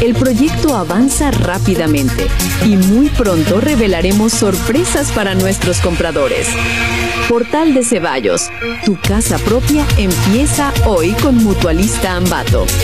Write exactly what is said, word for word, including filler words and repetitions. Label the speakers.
Speaker 1: El proyecto avanza rápidamente y muy pronto revelaremos sorpresas para nuestros compradores. Portal de Ceballos, tu casa propia empieza hoy con Mutualista Ambato.